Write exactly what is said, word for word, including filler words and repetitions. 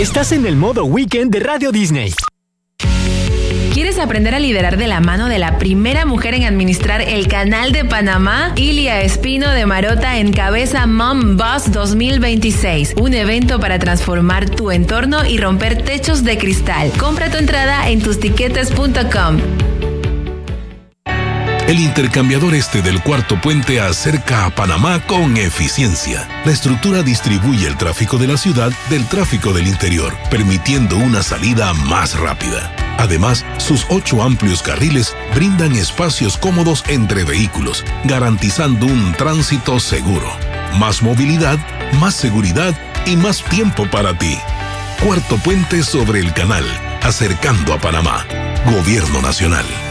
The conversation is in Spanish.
Estás en el modo weekend de Radio Disney. ¿Quieres aprender a liderar de la mano de la primera mujer en administrar el Canal de Panamá? Ilia Espino de Marota encabeza Mom Boss dos mil veintiséis, un evento para transformar tu entorno y romper techos de cristal. Compra tu entrada en tus tiquetes punto com. El intercambiador este del Cuarto Puente acerca a Panamá con eficiencia. La estructura distribuye el tráfico de la ciudad del tráfico del interior, permitiendo una salida más rápida. Además, sus ocho amplios carriles brindan espacios cómodos entre vehículos, garantizando un tránsito seguro. Más movilidad, más seguridad y más tiempo para ti. Cuarto Puente sobre el canal, acercando a Panamá. Gobierno Nacional.